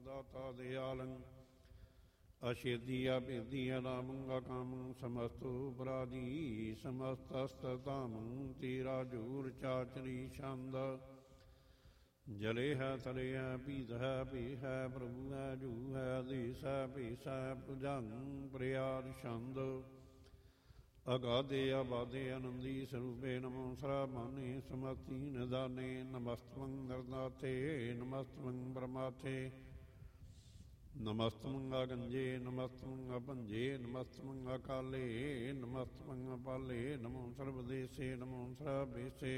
ਦਾਤਾ ਦਿਆਲੰ ਅਛੇਦੀ ਅਭੇਦੀ ਅਨਾਮੰ ਅਕਾਮੰ ਸਮਸਤੋ ਬਰਾਜੀ ਸਮਸਤਸਤਤਾਮੰ ਤੇਰਾ ਜੂਰ ਚਾਚਰੀ ਛੰਦ ਜਲੇ ਹੈ ਤਲੇ ਹੈ ਪੀਤ ਹੈ ਭੇ ਹੈ ਪ੍ਰਭੂ ਹੈ ਜੂ ਹੈ ਆਦੇਸ ਹੈ ਭੇਸ ਹੈ ਭੁਜੰਗ ਪ੍ਰਿਆਦ ਛੰਦ ਅਗਾਧੇ ਆਬਾਦੇ ਆਨੰਦੀ ਸਰੂਪੇ ਨਮੋ ਸਰਾਬਾਨੇ ਸਮਸਤੀ ਨਿਦਾਨੇ ਨਮਸਤਮੰ ਨਰਨਾਥੇ ਨਮਸਤਮੰ ਬ੍ਰਹਮਾਥੇ ਨਮਸਤਮੰ ਅਗੰਜੇ ਨਮਸਤਮੰ ਅਭੰਜੇ ਨਮਸਤਮੰ ਅਕਾਲੇ ਨਮਸਤਮੰ ਅਪਾਲੇ ਨਮੋ ਸਰਬਦੇਸੇ ਨਮੋ ਸਰਬੇਸੇ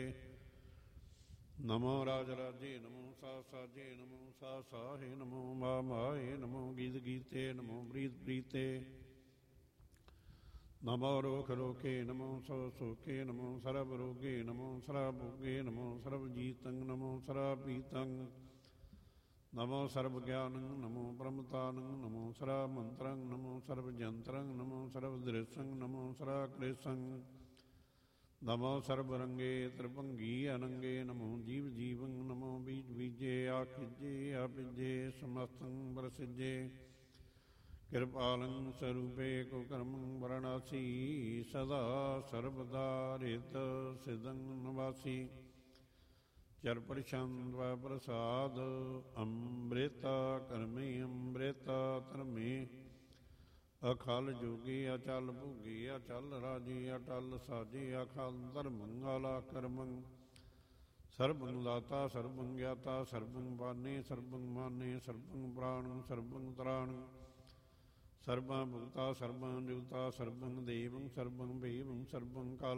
ਨਮੋ ਰਾਜ ਰਾਜੇ ਨਮੋ ਸਾ ਸਾਜੇ ਨਮੋ ਸਾ ਸਾਹੇ ਨਮੋ ਮਾ ਮਾਹੇ ਨਮੋ ਗੀਤ ਗੀਤੇ ਨਮੋ ਪ੍ਰੀਤ ਪ੍ਰੀਤੇ ਨਮੋ ਰੋਖ ਰੋਖੇ ਨਮੋ ਸੋ ਸੋਖੇ ਨਮੋ ਸਰਬ ਰੋਗੇ ਨਮੋ ਸਰਬ ਭੋਗੇ ਨਮੋ ਸਰਬ ਜੀਤੰ ਨਮੋ ਸਰਬ ਪੀਤੰ ਨਮੋ ਸਰਬ ਗਿਆਨੰ ਨਮੋ ਬ੍ਰਹਮਤਾਨੰ ਨਮੋ ਸਰਬ ਮੰਤਰੰ ਨਮੋ ਸਰਬ ਜੰਤਰੰ ਨਮੋ ਸਰਬ ਦ੍ਰਿਸ਼ੰ ਨਮੋ ਸਰਬ ਕ੍ਰਿਸ਼ੰ ਨਮੋ ਸਰਬ ਰੰਗੇ ਤ੍ਰਿਭੰਗੀ ਅਨੰਗੇ ਨਮੋ ਜੀਵ ਜੀਵੰ ਨਮੋ ਬੀਜ ਬੀਜੇ ਆਖਿਜੇ ਅਪਿਜੇ ਸਮਸਤੰ ਬਰਸਿਜੇ ਕਿਰਪਾਲੰ ਸਰੂਪੇ ਕੋ ਕਰਮੰ ਵਰਣਾਸੀ ਸਦਾ ਸਰਬਦਾ ਰਿਤ ਸਿਦੰ ਨਿਵਾਸੀ ਚਰ ਪ੍ਰਸ਼ੰਦ ਵ ਪ੍ਰਸਾਦ ਅੰਮ੍ਰਿਤਾ ਕਰਮੇ ਅੰਮ੍ਰਿਤਾ ਧਰਮੇ ਅਖਲ ਜੋਗੀ ਅਚਲ ਭੋਗੀ ਅਚਲ ਰਾਜੀ ਅਟਲ ਸਾਜੀ ਅਖਲ ਧਰਮੰ ਆਲਾ ਕਰਮੰ ਸਰਬੰ ਦਾਤਾ ਸਰਬੰ ਗਿਆਤਾ ਸਰਬੰ ਬਾਨੇ ਸਰਬੰ ਮਾਨੇ ਸਰਬੰ ਪ੍ਰਾਣੰ ਸਰਬੰ ਤਰਾਣੰ ਸਰਬੰ ਭੁਗਤਾ ਸਰਬੰ ਜੁਗਤਾ ਸਰਬੰ ਦੇਵੰ ਸਰਬੰ ਭੇਵੰ ਸਰਬੰ ਕਾਲ